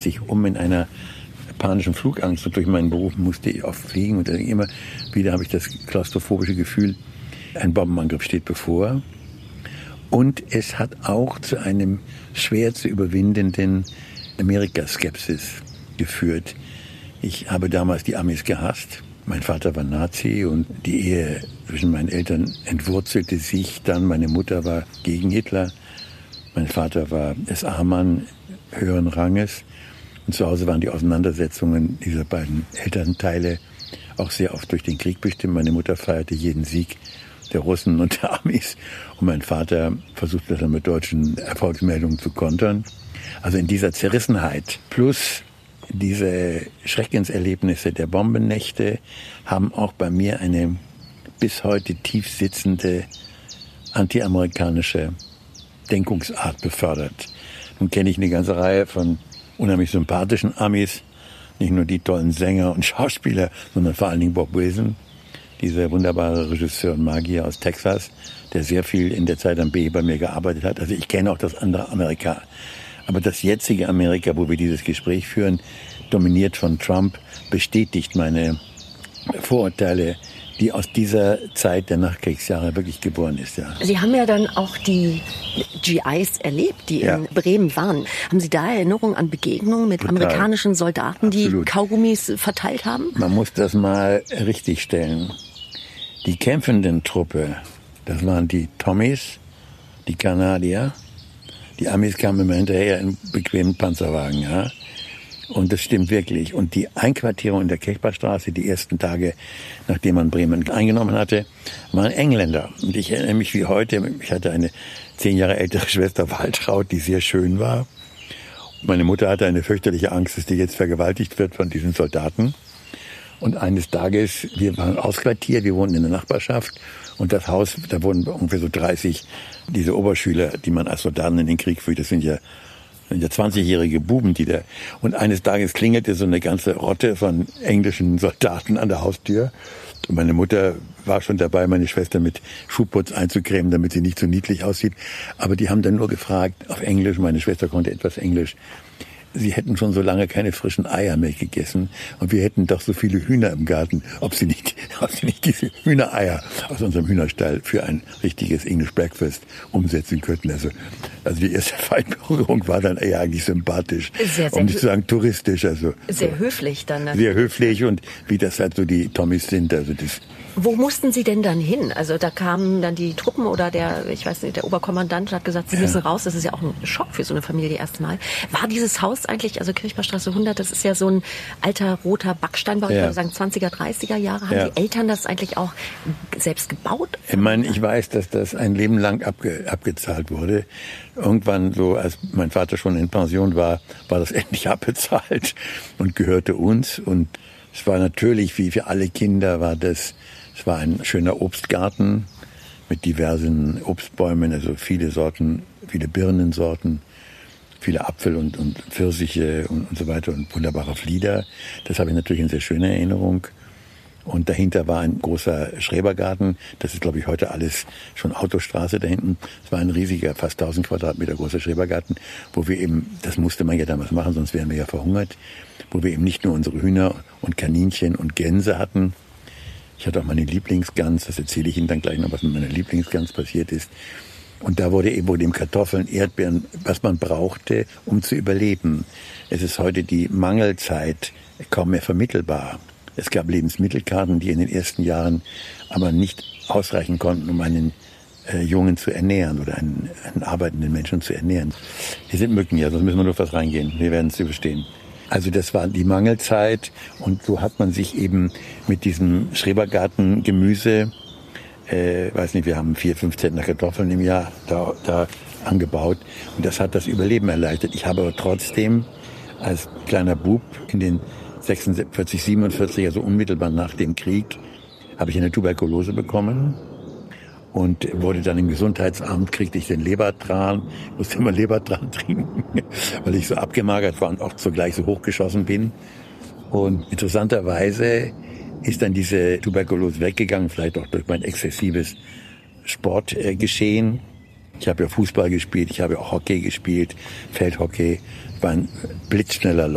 sich um in einer panischen Flugangst. Und durch meinen Beruf musste ich oft fliegen und immer wieder habe ich das klaustrophobische Gefühl, ein Bombenangriff steht bevor. Und es hat auch zu einem schwer zu überwindenden Amerikaskepsis geführt. Ich habe damals die Amis gehasst. Mein Vater war Nazi und die Ehe zwischen meinen Eltern entwurzelte sich dann. Meine Mutter war gegen Hitler. Mein Vater war SA-Mann höheren Ranges. Und zu Hause waren die Auseinandersetzungen dieser beiden Elternteile auch sehr oft durch den Krieg bestimmt. Meine Mutter feierte jeden Sieg der Russen und der Amis. Und mein Vater versuchte das dann mit deutschen Erfolgsmeldungen zu kontern. Also in dieser Zerrissenheit plus diese Schreckenserlebnisse der Bombennächte haben auch bei mir eine bis heute tief sitzende anti-amerikanische Denkungsart befördert. Nun kenne ich eine ganze Reihe von unheimlich sympathischen Amis, nicht nur die tollen Sänger und Schauspieler, sondern vor allen Dingen Bob Wilson, dieser wunderbare Regisseur und Magier aus Texas, der sehr viel in der Zeit am B bei mir gearbeitet hat. Also ich kenne auch das andere Amerika. Aber das jetzige Amerika, wo wir dieses Gespräch führen, dominiert von Trump, bestätigt meine Vorurteile, die aus dieser Zeit der Nachkriegsjahre wirklich geboren ist. Ja. Sie haben ja dann auch die GIs erlebt, die in Bremen waren. Haben Sie da Erinnerungen an Begegnungen mit amerikanischen Soldaten, Absolut. die Kaugummis verteilt haben? Man muss das mal richtig stellen. Die kämpfenden Truppe, das waren die Tommies, die Kanadier. Die Amis kamen immer hinterher in bequemen Panzerwagen, ja. Und das stimmt wirklich. Und die Einquartierung in der Kirchbergstraße, die ersten Tage, nachdem man Bremen eingenommen hatte, waren Engländer. Und ich erinnere mich wie heute, ich hatte eine 10 Jahre ältere Schwester Waltraud, die sehr schön war. Meine Mutter hatte eine fürchterliche Angst, dass die jetzt vergewaltigt wird von diesen Soldaten. Und eines Tages, wir waren ausquartiert, wir wohnten in der Nachbarschaft. Und das Haus, da wohnen ungefähr so 30 diese Oberschüler, die man als Soldaten in den Krieg führt. Das sind ja 20-jährige Buben, die da. Und eines Tages klingelte so eine ganze Rotte von englischen Soldaten an der Haustür. Und meine Mutter war schon dabei, meine Schwester mit Schuhputz einzucremen, damit sie nicht so niedlich aussieht. Aber die haben dann nur gefragt, auf Englisch, meine Schwester konnte etwas Englisch, sie hätten schon so lange keine frischen Eier mehr gegessen und wir hätten doch so viele Hühner im Garten, ob sie nicht diese Hühnereier aus unserem Hühnerstall für ein richtiges English Breakfast umsetzen könnten. Also die erste Feindberührung war dann eher eigentlich sympathisch, sehr um nicht zu sagen touristisch. Also sehr höflich dann. Ne? Sehr höflich und wie das halt so die Tommies sind. Also das. Wo mussten Sie denn dann hin? Also da kamen dann die Truppen oder der Oberkommandant hat gesagt, Sie müssen raus. Das ist ja auch ein Schock für so eine Familie erst mal. War dieses Haus eigentlich, also Kirchbergstraße 100, das ist ja so ein alter roter Backsteinbau, ich würde sagen 20er, 30er Jahre. Haben die Eltern das eigentlich auch selbst gebaut? Ich meine, ich weiß, dass das ein Leben lang abgezahlt wurde. Irgendwann, so als mein Vater schon in Pension war das endlich abbezahlt und gehörte uns. Und es war natürlich, wie für alle Kinder, es war ein schöner Obstgarten mit diversen Obstbäumen, also viele Sorten, viele Birnensorten, viele Apfel und Pfirsiche und so weiter und wunderbare Flieder. Das habe ich natürlich in sehr schöner Erinnerung. Und dahinter war ein großer Schrebergarten. Das ist, glaube ich, heute alles schon Autostraße da hinten. Es war ein riesiger, fast 1000 Quadratmeter großer Schrebergarten, wo wir eben, das musste man ja damals machen, sonst wären wir ja verhungert, wo wir eben nicht nur unsere Hühner und Kaninchen und Gänse hatten. Ich hatte auch meine Lieblingsgans, das erzähle ich Ihnen dann gleich noch, was mit meiner Lieblingsgans passiert ist. Und da wurde eben Kartoffeln, Erdbeeren, was man brauchte, um zu überleben. Es ist heute die Mangelzeit kaum mehr vermittelbar. Es gab Lebensmittelkarten, die in den ersten Jahren aber nicht ausreichen konnten, um einen Jungen zu ernähren oder einen arbeitenden Menschen zu ernähren. Hier sind Mücken, ja, sonst müssen wir nur was reingehen. Wir werden es überstehen. Also das war die Mangelzeit und so hat man sich eben mit diesem Schrebergarten Gemüse, weiß nicht, wir haben 4-5 Zentner Kartoffeln im Jahr da angebaut und das hat das Überleben erleichtert. Ich habe aber trotzdem als kleiner Bub in den 46, 47, also unmittelbar nach dem Krieg, habe ich eine Tuberkulose bekommen und wurde dann im Gesundheitsamt, kriegte ich den Lebertran, musste immer Lebertran trinken, weil ich so abgemagert war und auch zugleich so hochgeschossen bin. Und interessanterweise ist dann diese Tuberkulose weggegangen, vielleicht auch durch mein exzessives Sportgeschehen. Ich habe ja Fußball gespielt, ich habe auch Hockey gespielt, Feldhockey, war ein blitzschneller